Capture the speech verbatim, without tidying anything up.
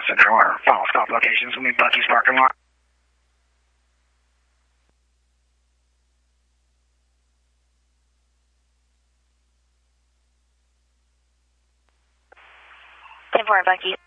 Central Air. Final stop locations will be Bucky's parking lot. ten four, Bucky.